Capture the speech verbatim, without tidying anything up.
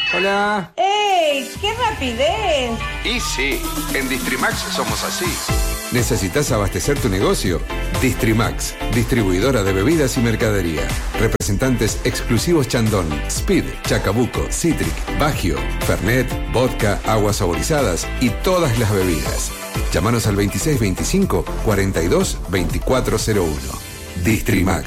Hola. ¡Ey! ¡Qué rapidez! Y sí, en Distrimax somos así. ¿Necesitas abastecer tu negocio? Distrimax, distribuidora de bebidas y mercadería. Representantes exclusivos Chandon, Speed, Chacabuco, Citric, Bagio, Fernet, vodka, aguas saborizadas y todas las bebidas. Llámanos al veintiséis veinticinco, cuarenta y dos, veinticuatro cero uno. Distrimax.